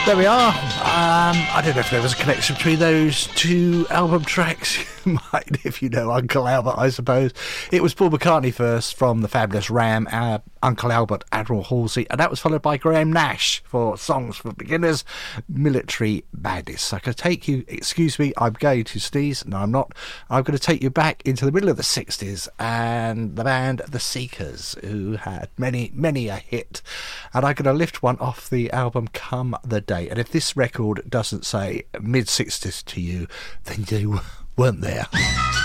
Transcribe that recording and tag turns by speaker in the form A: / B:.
A: There we are. I don't know if there was a connection between those two album tracks. You might, if you know Uncle Albert, I suppose. It was Paul McCartney first from the fabulous Ram, Uncle Albert, Admiral Halsey, and that was followed by Graham Nash for Songs for Beginners, Military Madness. I can take you, excuse me, I'm going to sneeze. No, I'm not. I'm going to take you back into the middle of the 60s and the band The Seekers, who had many, many a hit. And I'm going to lift one off the album Come the Day. And if this record doesn't say mid-60s to you, then you weren't there.